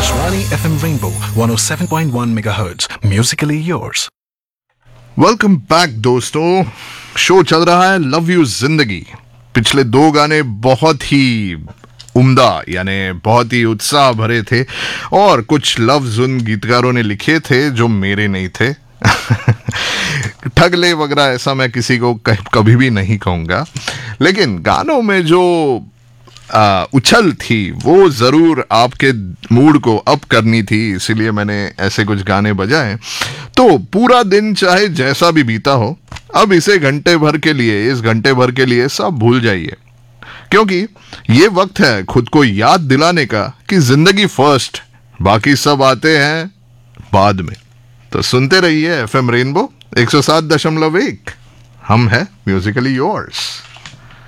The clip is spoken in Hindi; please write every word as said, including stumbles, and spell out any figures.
Akashvani F M Rainbow one oh seven point one megahertz. Musically yours. Welcome back दोस्तों, शो चल रहा है लव यू जिंदगी। पिछले दो गाने बहुत ही उम्दा यानी बहुत ही उत्साह भरे थे और कुछ लफ्ज उन गीतकारों ने लिखे थे जो मेरे नहीं थे। ठगले वगैरह ऐसा मैं किसी को कभी भी नहीं कहूँगा, लेकिन गानों में जो आ, उछल थी वो ज़रूर आपके मूड को अप करनी थी, इसीलिए मैंने ऐसे कुछ गाने बजाए। तो पूरा दिन चाहे जैसा भी बीता हो, अब इसे घंटे भर के लिए इस घंटे भर के लिए सब भूल जाइए, क्योंकि ये वक्त है खुद को याद दिलाने का कि जिंदगी फर्स्ट, बाकी सब आते हैं बाद में। तो सुनते रहिए एफ एम रेनबो एक सौ सात दशमलव एक। हम है म्यूजिकली योर्स।